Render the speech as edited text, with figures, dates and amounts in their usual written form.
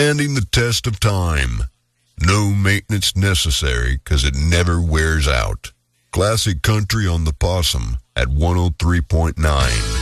standing the test of time. No maintenance necessary because it never wears out. Classic country on the Possum at 103.9.